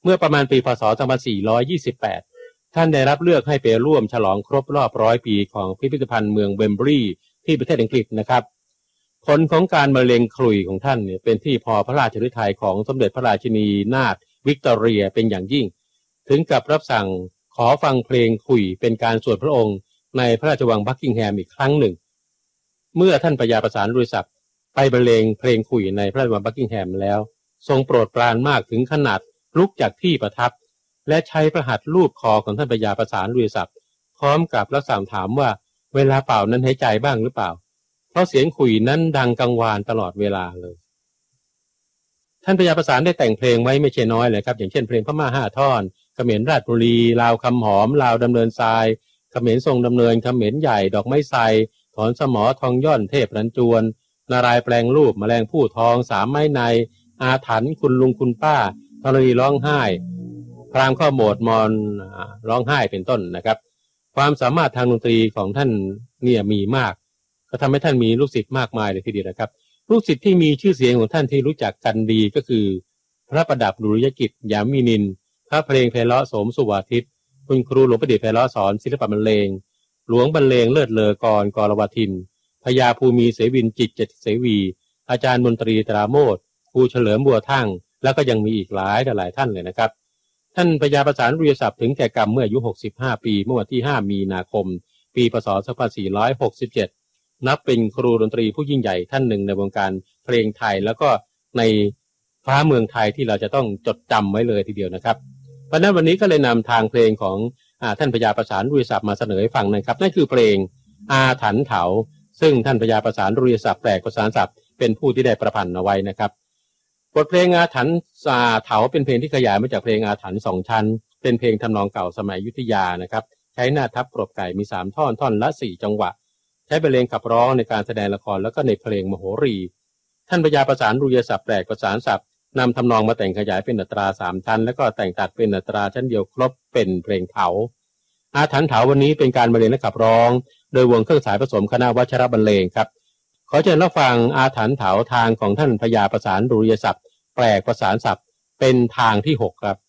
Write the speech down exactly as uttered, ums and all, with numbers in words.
เมื่อประมาณปีพ.ศ. สองพันสี่ร้อยยี่สิบแปดท่านได้รับเลือกให้ไปร่วมฉลองครบรอบร้อยปีของพิพิธภัณฑ์เมืองเวมบลีย์ที่ประเทศอังกฤษนะครับผลของการมะเร็งขลุ่ยของท่านเนี่ยเป็นที่พอพระราชฤทัยของสมเด็จพระราชินีนาถวิกตอเรียเป็นอย่างยิ่งถึงกับรับสั่งขอฟังเพลงขลุ่ยเป็นการส่วนพระองค์ในพระราชวังบักกิงแฮมอีกครั้งหนึ่งเมื่อท่านพญาประสานรุยศักดิ์ไปบรรเลงเพลงขลุ่ยในพระราชวังบักกิงแฮมแล้วทรงโปรดปรานมากถึงขนาดลุกจากที่ประทับและใช้พระหัตถ์ลูบคอของท่านพญาประสานรุยศักดิ์พร้อมกับรับสั่งถามว่าเวลาเป่านั้นหายใจบ้างหรือเปล่าเพราะเสียงขลุ่ยนั้นดังกังวานตลอดเวลาเลยท่านพญาประสานได้แต่งเพลงไว้ไม่ใช่น้อยเลยครับอย่างเช่นเพลงพม่าห้าท่อนเขมรราชบุรีลาวคำหอมลาวดำเนินทรายเขมรทรงดำเนินเขมรใหญ่ดอกไม้ไทรถอนสมอทองย่อนเทพรันจวนนารายแปลงรูปแมลงผู้ทองสามไม้ในอาถรรพ์คุณลุงคุณป้าธรณีร้องไห้พรามข้อโหมดมอนร้องไห้เป็นต้นนะครับความสามารถทางดนตรีของท่านเนี่ยมีมากก็ทำให้ท่านมีลูกศิษย์มากมายเลยทีเดียวนะครับลูกศิษย์ที่มีชื่อเสียงของท่านที่รู้จักกันดีก็คือพระประดับดุริยกิจยามวินินพระเพลงไพเราะโสมสุวาทิตคุณครูหลวงประดิษฐ์ไพเราะสอนศิลปะบรรเลงหลวงบรรเลงเลิศเลอกรกรวทินพญาภูมิเสวินจิตเจตเสวีอาจารย์มนตรีตราโมทครูเฉลิมบัวทั่งแล้วก็ยังมีอีกหลายหลายท่านเลยนะครับท่านพญาประสานรุยศักดิ์ถึงแก่กรรมเมื่ออายุหกสิบห้าปีเมื่อวันที่ห้ามีนาคมปีพ.ศ. สองพันสี่ร้อยหกสิบเจ็ดนับเป็นครูดนตรีผู้ยิ่งใหญ่ท่านหนึ่งในวงการเพลงไทยแล้วก็ในฟ้าเมืองไทยที่เราจะต้องจดจำไว้เลยทีเดียวนะครับเพราะนั้นวันนี้ก็เลยนำทางเพลงของอ่าท่านพญาประสานรุยศักดิ์มาเสนอให้ฟังนะครับนั่นคือเพลงอาถรรพ์เถาซึ่งท่านพญาประสานรุยศักดิ์แปลกประสานศัพท์เป็นผู้ที่ได้ประพันธ์เอาไว้นะครับบทเพลงอาถรรพ์เถาเป็นเพลงที่ขยายมาจากเพลงอาถรรพ์สองชั้นเป็นเพลงทำนองเก่าสมัยอยุธยานะครับใช้หน้าทับกรบไก่มีสามท่อนท่อนละสี่จังหวะใช้บรรเลงขับร้องในการแสดงละครแล้วก็ในเพลงมโหรีท่านพญาประสานรุยศักดิ์แปลกประสานศัพท์นำทำนองมาแต่งขยายเป็นอัตราสามชั้นแล้วก็แต่งตัดเป็นอัตราชั้นเดียวครบเป็นเพลงเถาอาถรรพ์เถาวันนี้เป็นการบรรเลงและขับร้องโดยวงเครื่องสายผสมคณะวัชรบรรเลงครับขอเชิญรับฟังอาถรรพ์เถาทางของท่านพญาประสานรุยศักดิ์แปลกประสานศัพท์เป็นทางที่หกครับ